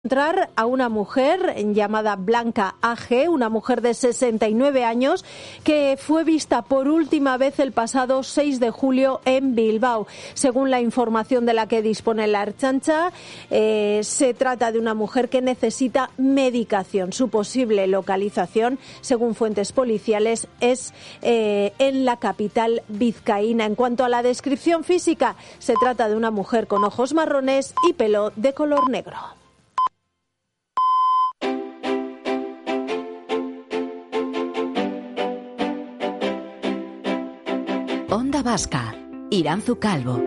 encontrar a una mujer llamada Blanca A.G., una mujer de 69 años, que fue vista por última vez el pasado 6 de julio en Bilbao. Según la información de la que dispone la Ertzaintza, se trata de una mujer que necesita medicación. Su posible localización, según fuentes policiales, es en la capital vizcaína. En cuanto a la descripción física, se trata de una mujer con ojos marrones y pelo de color negro. Onda Vasca, Iranzu Calvo.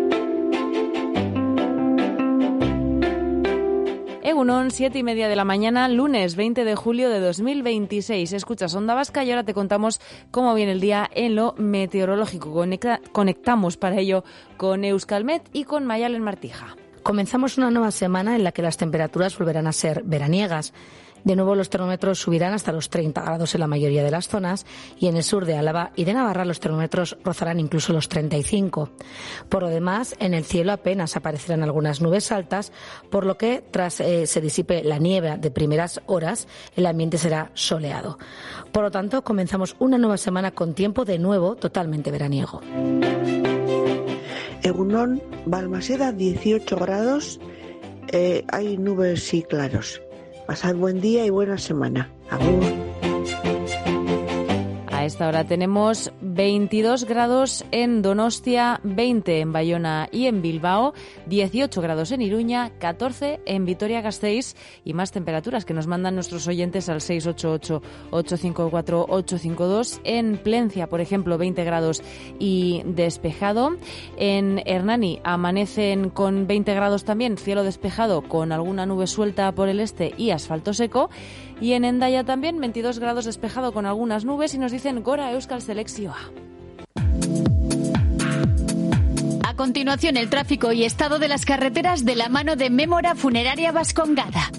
Egunon, 7:30 de la mañana, lunes 20 de julio de 2026. Escuchas Onda Vasca y ahora te contamos cómo viene el día en lo meteorológico. Conectamos para ello con Euskalmet y con Mayalen Martija. Comenzamos una nueva semana en la que las temperaturas volverán a ser veraniegas. De nuevo los termómetros subirán hasta los 30 grados en la mayoría de las zonas y en el sur de Álava y de Navarra los termómetros rozarán incluso los 35. Por lo demás, en el cielo apenas aparecerán algunas nubes altas, por lo que tras se disipe la niebla de primeras horas, el ambiente será soleado. Por lo tanto, comenzamos una nueva semana con tiempo de nuevo totalmente veraniego. Egunon, Balmaseda 18 grados, hay nubes y claros. Pasad buen día y buena semana. Agur. A esta hora tenemos 22 grados en Donostia, 20 en Bayona y en Bilbao, 18 grados en Iruña, 14 en Vitoria-Gasteiz y más temperaturas que nos mandan nuestros oyentes al 688-854-852. En Plencia, por ejemplo, 20 grados y despejado. En Hernani amanecen con 20 grados también, cielo despejado con alguna nube suelta por el este y asfalto seco. Y en Hendaya también 22 grados despejado con algunas nubes y nos dicen Gora Euskal Selekzioa. A continuación, el tráfico y estado de las carreteras de la mano de Mémora Funeraria Vascongada.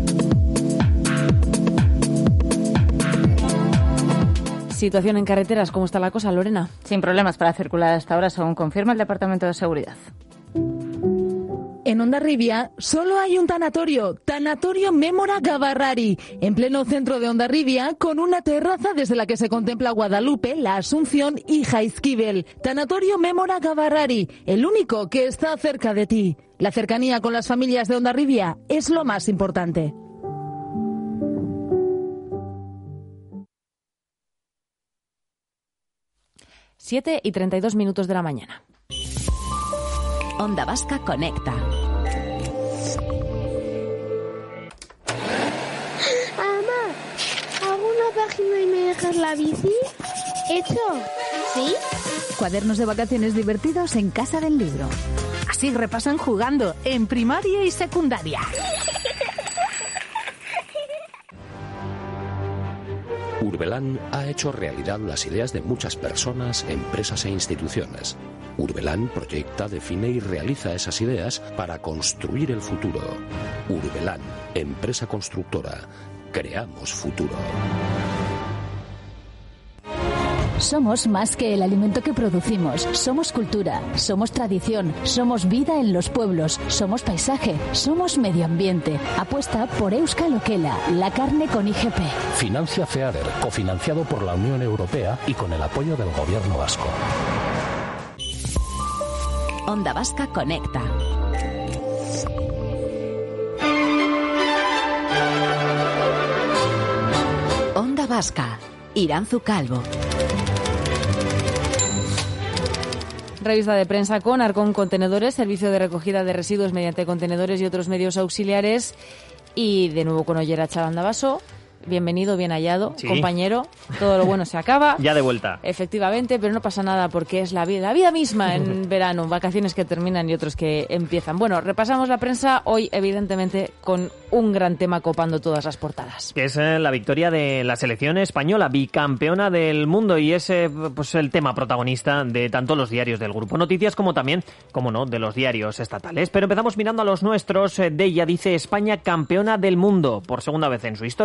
Situación en carreteras, ¿cómo está la cosa, Lorena? Sin problemas para circular hasta ahora, según confirma el Departamento de Seguridad. En Hondarribia solo hay un tanatorio, Tanatorio Mémora Gabarrari, en pleno centro de Hondarribia, con una terraza desde la que se contempla Guadalupe, la Asunción y Jaizkibel. Tanatorio Mémora Gabarrari, el único que está cerca de ti. La cercanía con las familias de Hondarribia es lo más importante. Siete y 32 minutos de la mañana. Onda Vasca conecta. Mamá, ¿hago una página y me dejas la bici? ¿Hecho? ¿Sí? Cuadernos de vacaciones divertidos en Casa del Libro. Así repasan jugando en primaria y secundaria. Urbelán ha hecho realidad las ideas de muchas personas, empresas e instituciones. Urbelán proyecta, define y realiza esas ideas para construir el futuro. Urbelán, empresa constructora. Creamos futuro. Somos más que el alimento que producimos. Somos cultura, somos tradición, somos vida en los pueblos, somos paisaje, somos medio ambiente. Apuesta por Euskal Okela, la carne con IGP. Financia FEADER, cofinanciado por la Unión Europea y con el apoyo del Gobierno vasco. Onda Vasca conecta. Onda Vasca, Iranzu Calvo. Revista de prensa con Arcón Contenedores, servicio de recogida de residuos mediante contenedores y otros medios auxiliares. Y de nuevo con Ollera Chabandabaso. Bienvenido, bien hallado, sí. Compañero. Todo lo bueno se acaba. Ya de vuelta. Efectivamente, pero no pasa nada porque es la vida misma en verano. Vacaciones que terminan y otros que empiezan. Bueno, repasamos la prensa hoy, evidentemente, con un gran tema copando todas las portadas. Que es la victoria de la selección española, bicampeona del mundo. Y es pues el tema protagonista de tanto los diarios del Grupo Noticias como también, como no, de los diarios estatales. Pero empezamos mirando a los nuestros. Deia dice España campeona del mundo. Por segunda vez en su historia, la selección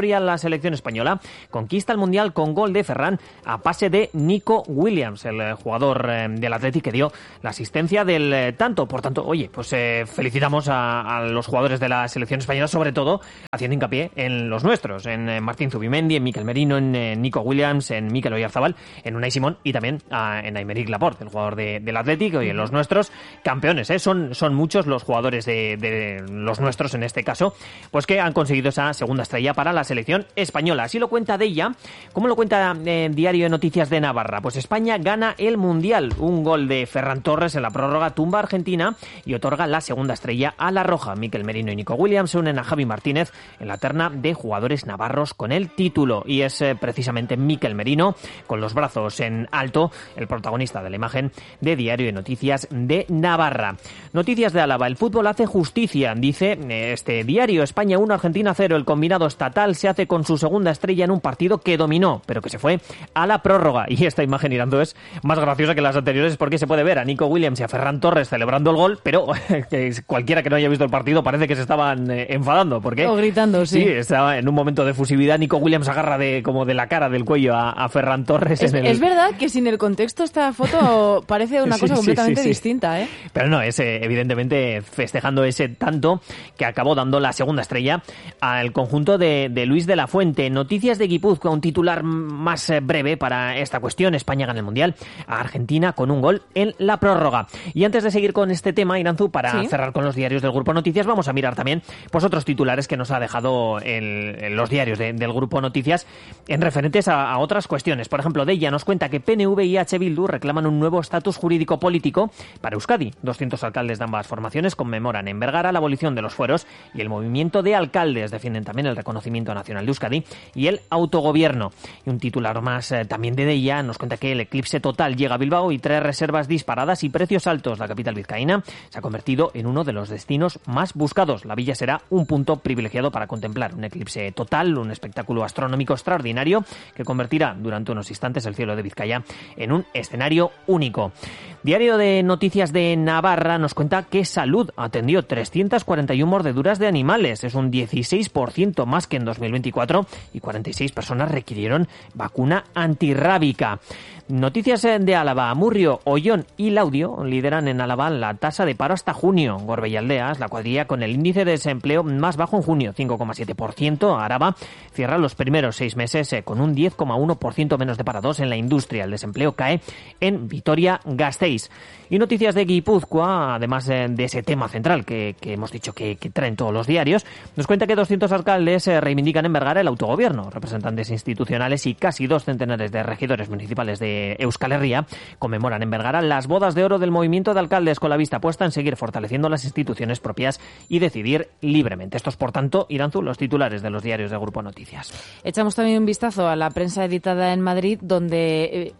selección española conquista el Mundial con gol de Ferran a pase de Nico Williams, el jugador del Athletic que dio la asistencia del tanto. Por tanto, oye, pues felicitamos a los jugadores de la selección española, sobre todo haciendo hincapié en los nuestros, en Martín Zubimendi, en Mikel Merino, en Nico Williams, en Mikel Oyarzabal, en Unai Simón y también en Aymeric Laporte, el jugador del Athletic, y en los nuestros campeones, son muchos los jugadores de los nuestros en este caso, pues que han conseguido esa segunda estrella para la selección española. Así lo cuenta Deia. ¿Cómo lo cuenta Diario de Noticias de Navarra? Pues España gana el Mundial. Un gol de Ferran Torres en la prórroga tumba a Argentina y otorga la segunda estrella a la roja. Mikel Merino y Nico Williams se unen a Javi Martínez en la terna de jugadores navarros con el título, y es precisamente Mikel Merino, con los brazos en alto, el protagonista de la imagen de Diario de Noticias de Navarra. Noticias de Álava. El fútbol hace justicia, dice este diario. España 1, Argentina 0. El combinado estatal se hace con su segunda estrella en un partido que dominó, pero que se fue a la prórroga. Y esta imagen, Irando, es más graciosa que las anteriores porque se puede ver a Nico Williams y a Ferran Torres celebrando el gol, pero cualquiera que no haya visto el partido parece que se estaban enfadando. ¿Por qué? O gritando, sí. Sí, estaba en un momento de fusividad. Nico Williams agarra como de la cara, del cuello a Ferran Torres. Es verdad que sin el contexto esta foto parece una cosa completamente distinta, ¿eh? Pero no, es evidentemente festejando ese tanto que acabó dando la segunda estrella al conjunto de Luis de la Fuente. Noticias de Guipúzcoa, un titular más breve para esta cuestión. España gana el Mundial a Argentina con un gol en la prórroga. Y antes de seguir con este tema, Iranzu, para cerrar con los diarios del Grupo Noticias, vamos a mirar también pues otros titulares que nos ha dejado los diarios del Grupo Noticias en referentes a otras cuestiones. Por ejemplo, Deia nos cuenta que PNV y H. Bildu reclaman un nuevo estatus jurídico político para Euskadi. 200 alcaldes de ambas formaciones conmemoran en Vergara la abolición de los fueros, y el movimiento de alcaldes defienden también el reconocimiento nacional de Euskadi y el autogobierno. Y un titular más también de Deia nos cuenta que el eclipse total llega a Bilbao y trae reservas disparadas y precios altos. La capital vizcaína se ha convertido en uno de los destinos más buscados. La villa será un punto privilegiado para contemplar un eclipse total, un espectáculo astronómico extraordinario que convertirá durante unos instantes el cielo de Vizcaya en un escenario único. Diario de Noticias de Navarra nos cuenta que Salud atendió 341 mordeduras de animales. Es un 16% más que en 2024 y 46 personas requirieron vacuna antirrábica. Noticias de Álava. Amurrio, Ollón y Laudio lideran en Álava la tasa de paro hasta junio. Gorbea-Aldeas, la cuadrilla con el índice de desempleo más bajo en junio, 5,7%. Araba cierra los primeros 6 meses con un 10,1% menos de parados en la industria. El desempleo cae en Vitoria-Gasteiz. Y noticias de Guipúzcoa, además de ese tema central que hemos dicho que traen todos los diarios, nos cuenta que 200 alcaldes reivindican en Vergara el autogobierno. Representantes institucionales y casi 2 centenares de regidores municipales de Euskal Herria conmemoran en Vergara las bodas de oro del movimiento de alcaldes, con la vista puesta en seguir fortaleciendo las instituciones propias y decidir libremente. Estos, por tanto, Iranzu, los titulares de los diarios del Grupo Noticias. Echamos también un vistazo a la prensa editada en Madrid, donde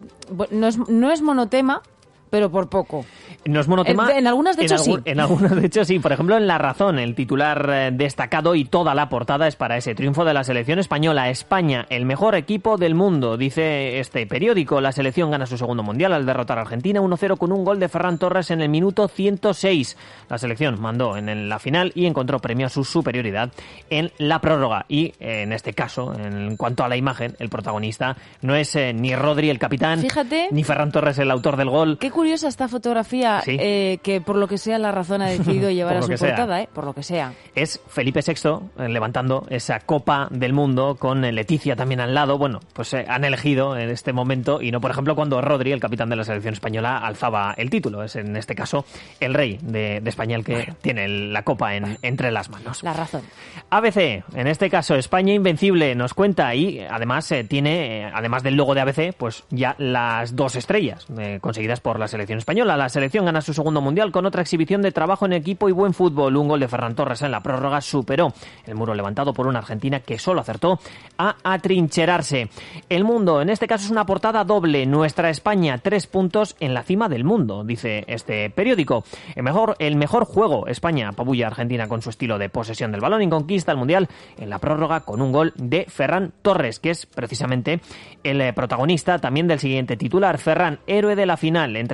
no es monotema, pero por poco. No es monotema. En algunas, de hecho, sí. En algunas, de hecho, sí. Por ejemplo, en La Razón, el titular destacado y toda la portada es para ese triunfo de la selección española. España, el mejor equipo del mundo, dice este periódico. La selección gana su segundo mundial al derrotar a Argentina 1-0 con un gol de Ferran Torres en el minuto 106. La selección mandó en la final y encontró premio a su superioridad en la prórroga. Y en este caso, en cuanto a la imagen, el protagonista no es ni Rodri, el capitán, fíjate, ni Ferran Torres, el autor del gol. Qué curiosa esta fotografía, ¿sí? Que por lo que sea La Razón ha decidido llevar a su portada, por lo que sea. Es Felipe VI levantando esa Copa del Mundo con Leticia también al lado. Bueno, pues han elegido en este momento, y no, por ejemplo, cuando Rodri, el capitán de la selección española, alzaba el título. Es en este caso el rey de España el que tiene la Copa entre las manos. La Razón. ABC, en este caso España invencible, nos cuenta, y además tiene, además del logo de ABC, pues ya las 2 estrellas conseguidas por la selección española. La selección gana su segundo mundial con otra exhibición de trabajo en equipo y buen fútbol. Un gol de Ferran Torres en la prórroga superó el muro levantado por una Argentina que solo acertó a atrincherarse. El Mundo, en este caso, es una portada doble. Nuestra España, 3 puntos en la cima del mundo, dice este periódico. El mejor juego. España apabulla a Argentina con su estilo de posesión del balón y conquista el mundial en la prórroga con un gol de Ferran Torres, que es precisamente el protagonista también del siguiente titular. Ferran, héroe de la final, entre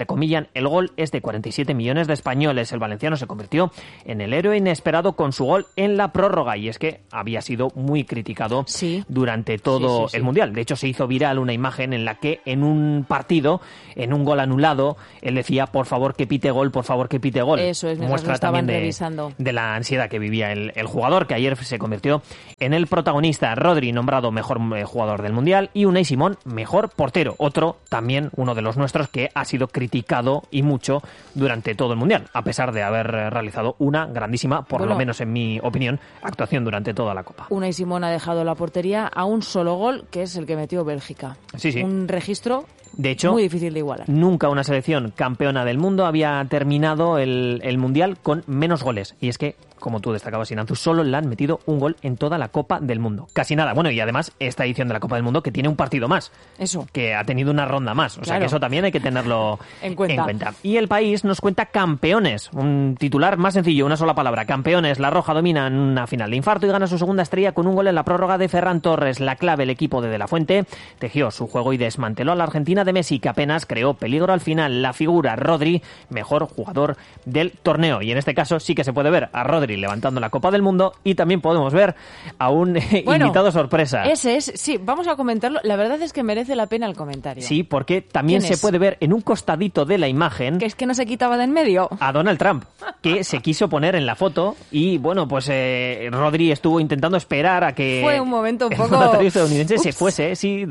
entrecomillan, el gol es de 47 millones de españoles. El valenciano se convirtió en el héroe inesperado con su gol en la prórroga, y es que había sido muy criticado durante todo el Mundial. De hecho, se hizo viral una imagen en la que en un partido, en un gol anulado, él decía, por favor que pite gol, por favor que pite gol. Eso es, muestra también de la ansiedad que vivía el jugador, que ayer se convirtió en el protagonista. Rodri nombrado mejor jugador del Mundial y Unai Simón mejor portero. Otro, también uno de los nuestros, que ha sido criticado y mucho durante todo el Mundial, a pesar de haber realizado una grandísima, por lo menos en mi opinión, actuación durante toda la Copa. Unai Simón ha dejado la portería a un solo gol, que es el que metió Bélgica. Sí. Un registro de hecho, muy difícil de igualar. Nunca una selección campeona del mundo había terminado el Mundial con menos goles. Y es que, como tú destacabas, Iranzu, solo le han metido un gol en toda la Copa del Mundo. Casi nada. Bueno, y además esta edición de la Copa del Mundo que tiene un partido más. Eso. Que ha tenido una ronda más. O sea que eso también hay que tenerlo en cuenta. Y El País nos cuenta campeones. Un titular más sencillo, una sola palabra. Campeones. La Roja domina en una final de infarto y gana su segunda estrella con un gol en la prórroga de Ferran Torres. La clave, el equipo de la Fuente tejió su juego y desmanteló a la Argentina de Messi, que apenas creó peligro al final. La figura Rodri, mejor jugador del torneo. Y en este caso sí que se puede ver a Rodri levantando la Copa del Mundo, y también podemos ver a un invitado sorpresa. Ese es, sí, vamos a comentarlo. La verdad es que merece la pena el comentario. Sí, porque también se puede ver en un costadito de la imagen... Que es que no se quitaba de en medio. A Donald Trump, que se quiso poner en la foto, y bueno, pues Rodri estuvo intentando esperar a que... Fue un momento un poco... el mandatario estadounidense se fuese,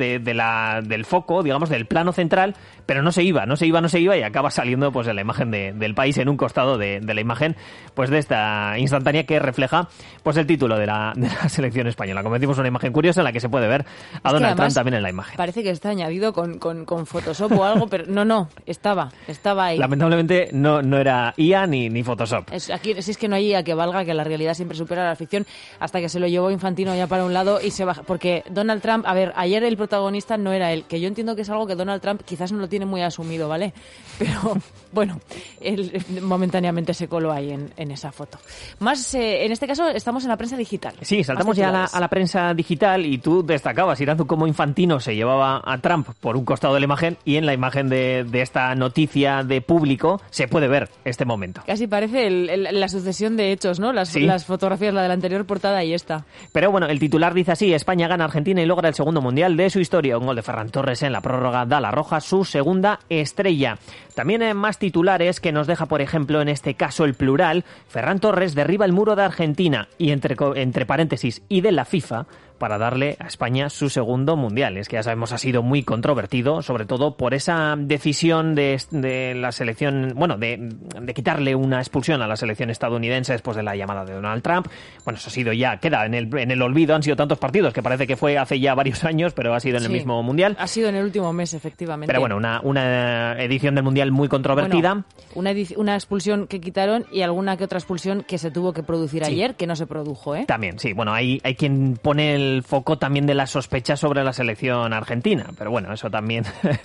del foco, digamos, del plano central, pero no se iba, y acaba saliendo pues en la imagen del País, en un costado de la imagen, pues de esta instantánea que refleja pues el título de la selección española. Como decimos, una imagen curiosa en la que se puede ver a Donald Trump también en la imagen. Parece que está añadido con Photoshop o algo, pero no, estaba ahí. Lamentablemente no era IA ni Photoshop. Aquí si es que no hay IA que valga, que la realidad siempre supera la ficción, hasta que se lo llevó Infantino ya para un lado y se baja, porque Donald Trump, a ver, ayer el protagonista no era él, que yo entiendo que es algo que Donald Trump quizás no lo tiene muy asumido, ¿vale? Pero bueno, él momentáneamente se coló ahí en esa foto. Más, en este caso, estamos en la prensa digital. Sí, saltamos ya a la prensa digital, y tú destacabas, Iranzu, cómo Infantino se llevaba a Trump por un costado de la imagen, y en la imagen de esta noticia de Público se puede ver este momento. Casi parece la sucesión de hechos, ¿no? Las fotografías, la de la anterior portada y esta. Pero bueno, el titular dice así: España gana a Argentina y logra el segundo mundial de su historia. Un gol de Ferran Torres en la prórroga da a la Roja su segunda estrella. También hay más titulares que nos deja, por ejemplo, en este caso el plural: Ferran Torres derriba el muro de Argentina, y entre paréntesis, y de la FIFA, para darle a España su segundo mundial. Es que ya sabemos, ha sido muy controvertido, sobre todo por esa decisión de la selección, bueno, de quitarle una expulsión a la selección estadounidense después de la llamada de Donald Trump. Bueno, eso ha sido ya, queda en el olvido. Han sido tantos partidos que parece que fue hace ya varios años, pero ha sido en el mismo mundial. Ha sido en el último mes, efectivamente. Pero bueno, una edición del mundial muy controvertida. Bueno, una expulsión que quitaron, y alguna que otra expulsión que se tuvo que producir ayer, que no se produjo, ¿eh? También, sí. Bueno, hay quien pone el foco también de las sospechas sobre la selección argentina, pero bueno, eso también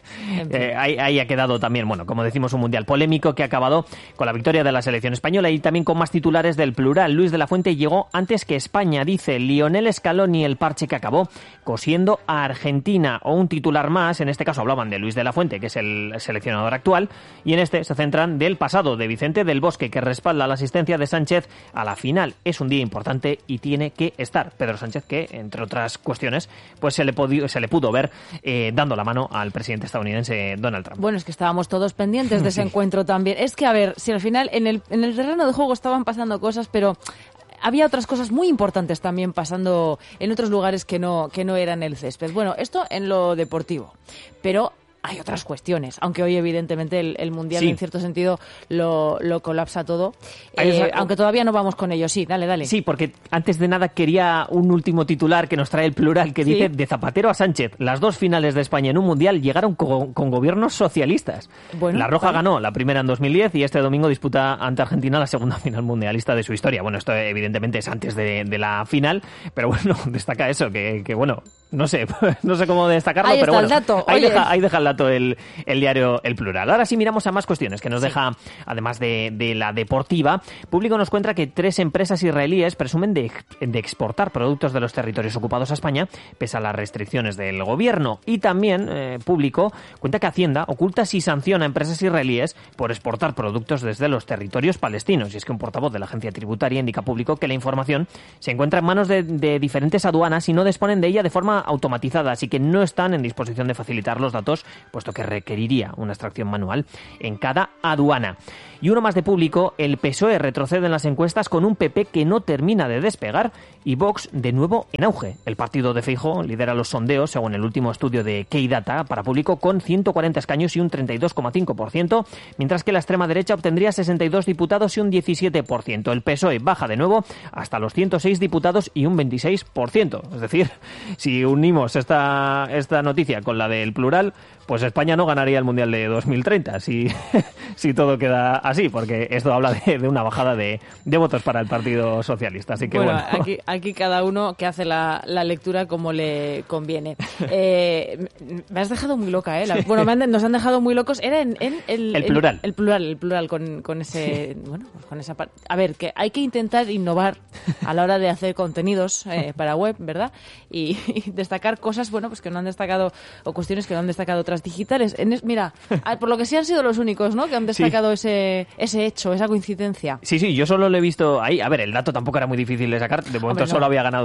ahí ha quedado también, bueno, como decimos, un mundial polémico que ha acabado con la victoria de la selección española. Y también con más titulares del plural: Luis de la Fuente llegó antes que España, dice Lionel Scaloni, el parche que acabó cosiendo a Argentina. O un titular más, en este caso hablaban de Luis de la Fuente, que es el seleccionador actual, y en este se centran del pasado, de Vicente del Bosque, que respalda la asistencia de Sánchez a la final. Es un día importante y tiene que estar Pedro Sánchez, que entre otras cuestiones pues se le pudo ver dando la mano al presidente estadounidense Donald Trump. Bueno, es que estábamos todos pendientes de ese encuentro también. Es que, a ver, si al final en el terreno de juego estaban pasando cosas, pero había otras cosas muy importantes también pasando en otros lugares que no eran el césped. Bueno, esto en lo deportivo, pero hay otras cuestiones, aunque hoy evidentemente el Mundial en cierto sentido lo colapsa todo, aunque todavía no vamos con ello. Sí, dale. Sí, porque antes de nada quería un último titular que nos trae el plural, que dice: de Zapatero a Sánchez, las dos finales de España en un Mundial llegaron con gobiernos socialistas. Bueno, la Roja ganó la primera en 2010 y este domingo disputa ante Argentina la segunda final mundialista de su historia. Bueno, esto evidentemente es antes de la final, pero bueno, destaca eso, que bueno, no sé cómo destacarlo, ahí pero está bueno, el dato. ahí deja el dato el diario El Plural. Ahora sí miramos a más cuestiones que nos deja, además de la deportiva. Público nos cuenta que 3 empresas israelíes presumen de exportar productos de los territorios ocupados a España, pese a las restricciones del gobierno. Y también Público cuenta que Hacienda oculta si sanciona a empresas israelíes por exportar productos desde los territorios palestinos. Y es que un portavoz de la agencia tributaria indica a Público que la información se encuentra en manos de diferentes aduanas y no disponen de ella de forma automatizada, así que no están en disposición de facilitar los datos, puesto que requeriría una extracción manual en cada aduana. Y uno más de Público, el PSOE retrocede en las encuestas con un PP que no termina de despegar y Vox de nuevo en auge. El partido de Feijóo lidera los sondeos, según el último estudio de Keydata para Público, con 140 escaños y un 32,5%, mientras que la extrema derecha obtendría 62 diputados y un 17%. El PSOE baja de nuevo hasta los 106 diputados y un 26%. Es decir, si unimos esta noticia con la del Plural, pues España no ganaría el Mundial de 2030 si todo queda así, porque esto habla de una bajada de votos para el Partido Socialista. Así que bueno. Aquí cada uno que hace la lectura como le conviene. Me has dejado muy loca, ¿eh? Nos han dejado muy locos. Era en el Plural. El plural con ese... Bueno, pues con esa parte. A ver, que hay que intentar innovar a la hora de hacer contenidos para web, ¿verdad? Y destacar cosas, bueno, pues que no han destacado, o cuestiones que no han destacado otras digitales. Mira, por lo que sí han sido los únicos, ¿no?, que han destacado ese hecho, esa coincidencia. Sí, yo solo lo he visto ahí. A ver, el dato tampoco era muy difícil de sacar. De momento solo había ganado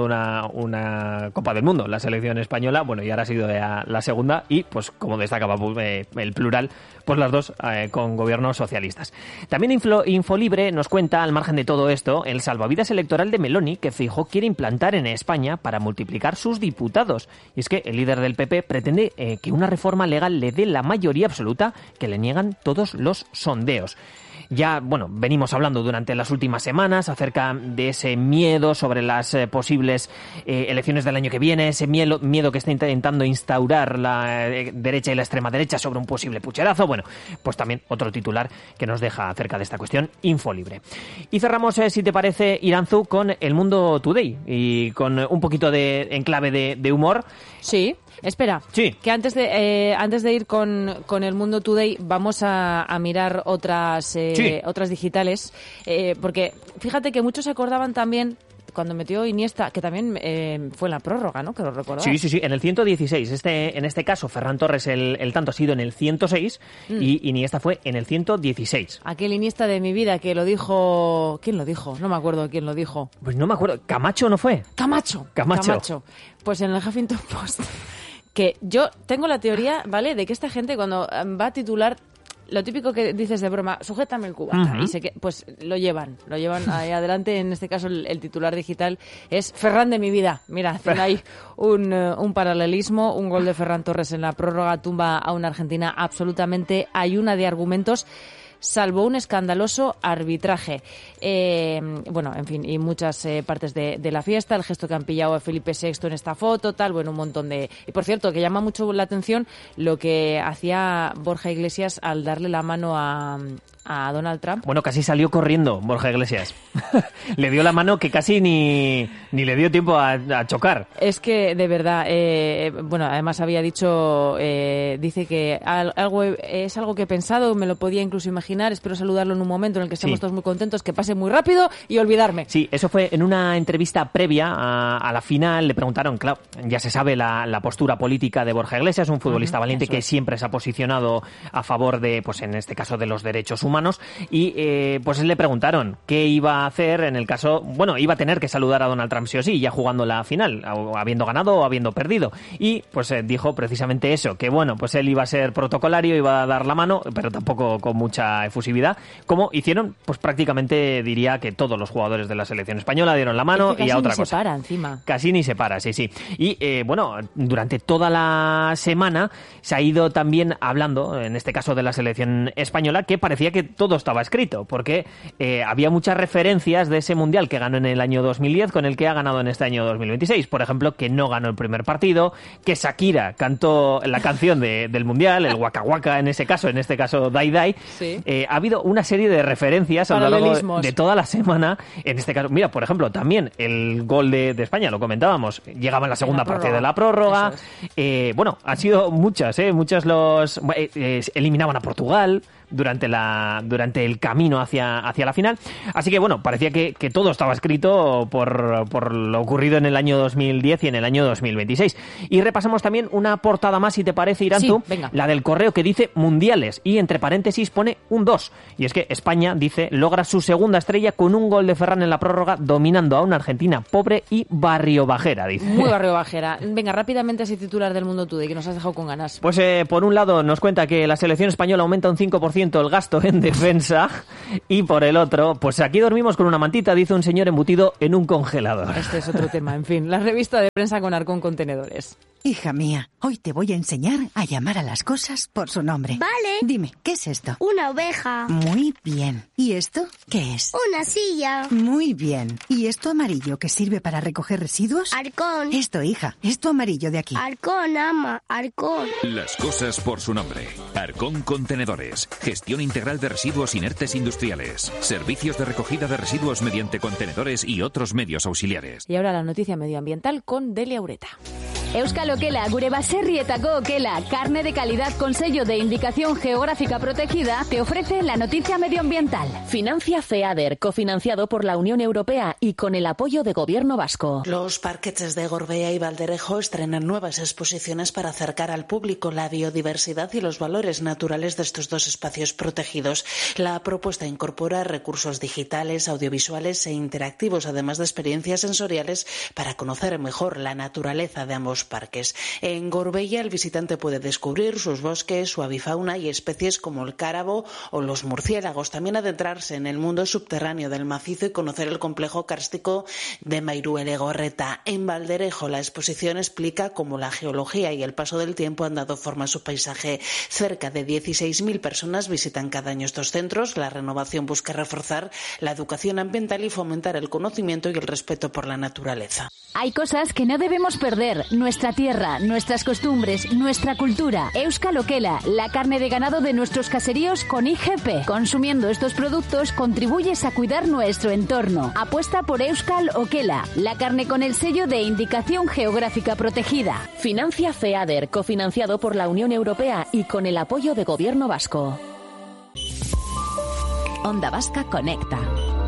una Copa del Mundo, la selección española. Bueno, y ahora ha sido la segunda. Y, pues, como destacaba el Plural, pues las dos con gobiernos socialistas. También Infolibre nos cuenta, al margen de todo esto, el salvavidas electoral de Meloni que Feijóo quiere implantar en España para multiplicar sus diputados. Y es que el líder del PP pretende que una reforma legal le dé la mayoría absoluta que le niegan todos los sondeos. Ya, bueno, venimos hablando durante las últimas semanas acerca de ese miedo sobre las posibles elecciones del año que viene, ese miedo que está intentando instaurar la derecha y la extrema derecha sobre un posible pucherazo. Bueno, pues también otro titular que nos deja acerca de esta cuestión, Infolibre. Y cerramos, si te parece, Iranzu, con El Mundo Today y con un poquito de enclave de humor. Sí. Espera, que antes de ir con El Mundo Today vamos a mirar otras digitales, porque fíjate que muchos se acordaban también cuando metió Iniesta, que también fue en la prórroga, ¿no?, que lo recordaba. Sí, en el 116. En este caso, Ferran Torres el tanto ha sido en el 106 y Iniesta fue en el 116. Aquel Iniesta de mi vida que lo dijo... ¿Quién lo dijo? No me acuerdo quién lo dijo. Pues no me acuerdo. ¿Camacho no fue? Camacho. Pues en el Huffington Post. Que yo tengo la teoría, ¿vale?, de que esta gente cuando va a titular, lo típico que dices de broma, sujétame el cubata, y pues lo llevan ahí adelante. En este caso el titular digital es Ferran de mi vida. Mira, hacen ahí un paralelismo. Un gol de Ferran Torres en la prórroga tumba a una Argentina absolutamente ayuna de argumentos, salvo un escandaloso arbitraje. Bueno, en fin, y muchas partes de la fiesta, el gesto que han pillado a Felipe VI en esta foto, tal, bueno, un montón de... Y por cierto, que llama mucho la atención lo que hacía Borja Iglesias al darle la mano a Donald Trump. Bueno, casi salió corriendo Borja Iglesias. Le dio la mano que casi ni le dio tiempo a chocar. Es que, de verdad, bueno, además había dicho, dice que es algo que he pensado, me lo podía incluso imaginar, espero saludarlo en un momento en el que estemos todos muy contentos, que pase muy rápido y olvidarme. Sí, eso fue en una entrevista previa a la final. Le preguntaron, claro, ya se sabe la postura política de Borja Iglesias, un futbolista valiente que siempre se ha posicionado a favor de, pues en este caso, de los derechos humanos. Y pues le preguntaron qué iba a hacer en el caso, bueno, iba a tener que saludar a Donald Trump sí o sí, ya jugando la final, habiendo ganado o habiendo perdido. Y pues dijo precisamente eso, que bueno, pues él iba a ser protocolario, iba a dar la mano, pero tampoco con mucha efusividad, como hicieron, pues prácticamente diría que todos los jugadores de la selección española dieron la mano y a otra cosa. Casi ni se para encima. Casi ni se para, sí. Y bueno, durante toda la semana se ha ido también hablando, en este caso de la selección española, que parecía que todo estaba escrito, porque había muchas referencias de ese Mundial que ganó en el año 2010 con el que ha ganado en este año 2026. Por ejemplo, que no ganó el primer partido, que Shakira cantó la canción del Mundial, el Waka Waka en este caso Dai Dai. Sí. Ha habido una serie de referencias a lo largo de toda la semana. En este caso, mira, por ejemplo, también el gol de España, lo comentábamos, llegaba en la segunda parte de la prórroga. Bueno, han sido muchas, muchos eliminaban a Portugal durante el camino hacia la final. Así que bueno, parecía que todo estaba escrito por lo ocurrido en el año 2010 y en el año 2026. Y repasamos también una portada más, si te parece, Iranzu, la del Correo, que dice mundiales y entre paréntesis pone un 2. Y es que España, dice, logra su segunda estrella con un gol de Ferran en la prórroga, dominando a una Argentina pobre y barriobajera, dice. Muy barriobajera. Venga, rápidamente ese titular del Mundo Today, que nos has dejado con ganas. Pues por un lado nos cuenta que la selección española aumenta un 5% el gasto en defensa, y por el otro, pues aquí dormimos con una mantita, dice un señor embutido en un congelador. Este es otro tema, en fin. La revista de prensa con Arcón Contenedores. Hija mía, hoy te voy a enseñar a llamar a las cosas por su nombre. Vale. Dime, ¿qué es esto? Una oveja. Muy bien. ¿Y esto qué es? Una silla. Muy bien. ¿Y esto amarillo que sirve para recoger residuos? Arcón. Esto, hija, esto amarillo de aquí. Arcón, ama, Arcón. Las cosas por su nombre. Arcón Contenedores. Gestión integral de residuos inertes industriales. Servicios de recogida de residuos mediante contenedores y otros medios auxiliares. Y ahora la noticia medioambiental con Delia Ureta. Euskal Okela, gure baserrietako okela, carne de calidad con sello de indicación geográfica protegida, te ofrece la noticia medioambiental. Financia FEADER, cofinanciado por la Unión Europea y con el apoyo de Gobierno vasco. Los parques de Gorbea y Valderejo estrenan nuevas exposiciones para acercar al público la biodiversidad y los valores naturales de estos dos espacios protegidos. La propuesta incorpora recursos digitales, audiovisuales e interactivos, además de experiencias sensoriales para conocer mejor la naturaleza de ambos parques. En Gorbella el visitante puede descubrir sus bosques, su avifauna y especies como el cárabo o los murciélagos. También adentrarse en el mundo subterráneo del macizo y conocer el complejo kárstico de Mairuelegorreta. En Valderejo la exposición explica cómo la geología y el paso del tiempo han dado forma a su paisaje. Cerca de 16.000 personas visitan cada año estos centros. La renovación busca reforzar la educación ambiental y fomentar el conocimiento y el respeto por la naturaleza. Hay cosas que no debemos perder. Nuestra tierra, nuestras costumbres, nuestra cultura. Euskal Okela, la carne de ganado de nuestros caseríos con IGP. Consumiendo estos productos contribuyes a cuidar nuestro entorno. Apuesta por Euskal Okela, la carne con el sello de indicación geográfica protegida. Financia FEADER, cofinanciado por la Unión Europea y con el apoyo de Gobierno vasco. Onda Vasca conecta.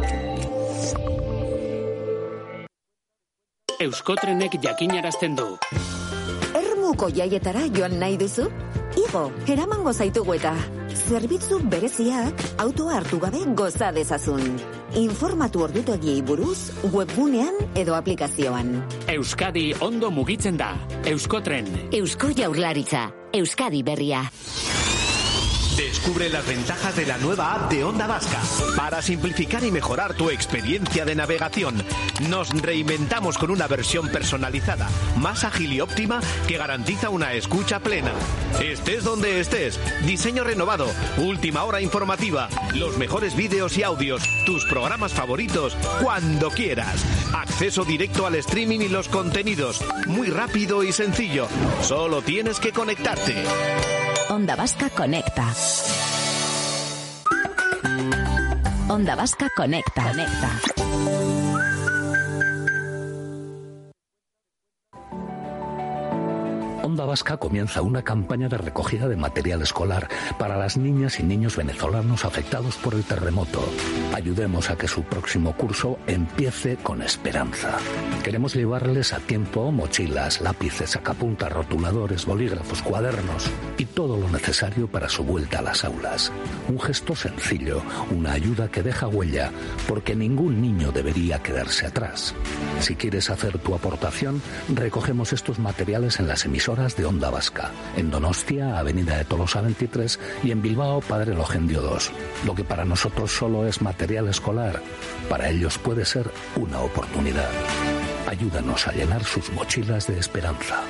Euskotrenek jakinarazten du. Ermuko jaietara joan nahi duzu? Igo, eramango zaitugu eta zerbitzu bereziak autoa hartu gabe goza dezazun. Informatu ordutegiei buruz webgunean edo aplikazioan. Euskadi ondo mugitzen da. Euskotren. Eusko Jaurlaritza. Euskadi berria. Descubre las ventajas de la nueva app de Onda Vasca. Para simplificar y mejorar tu experiencia de navegación, nos reinventamos con una versión personalizada, más ágil y óptima que garantiza una escucha plena. Estés donde estés, diseño renovado, última hora informativa, los mejores vídeos y audios, tus programas favoritos, cuando quieras. Acceso directo al streaming y los contenidos, muy rápido y sencillo. Solo tienes que conectarte. Onda Vasca conecta. Onda Vasca conecta. Onda Vasca comienza una campaña de recogida de material escolar para las niñas y niños venezolanos afectados por el terremoto. Ayudemos a que su próximo curso empiece con esperanza. Queremos llevarles a tiempo mochilas, lápices, sacapuntas, rotuladores, bolígrafos, cuadernos y todo lo necesario para su vuelta a las aulas. Un gesto sencillo, una ayuda que deja huella, porque ningún niño debería quedarse atrás. Si quieres hacer tu aportación, recogemos estos materiales en las emisoras de Onda Vasca, en Donostia, Avenida de Tolosa 23 y en Bilbao, Padre Logendio 2. Lo que para nosotros solo es material escolar, para ellos puede ser una oportunidad. Ayúdanos a llenar sus mochilas de esperanza.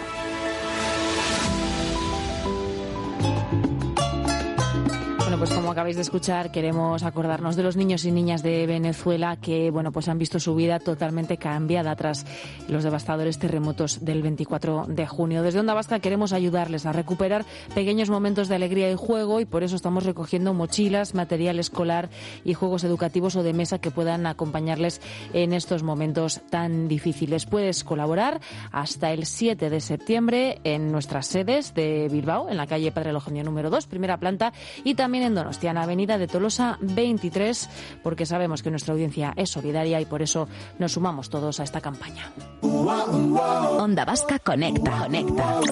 pues como acabáis de escuchar, queremos acordarnos de los niños y niñas de Venezuela que, bueno, pues han visto su vida totalmente cambiada tras los devastadores terremotos del 24 de junio. Desde Onda Vasca queremos ayudarles a recuperar pequeños momentos de alegría y juego, y por eso estamos recogiendo mochilas, material escolar y juegos educativos o de mesa que puedan acompañarles en estos momentos tan difíciles. Puedes colaborar hasta el 7 de septiembre en nuestras sedes de Bilbao, en la calle Padre Logenio número 2, primera planta, y también en Donostia, en la avenida de Tolosa 23, porque sabemos que nuestra audiencia es solidaria y por eso nos sumamos todos a esta campaña. Onda Vasca Conecta.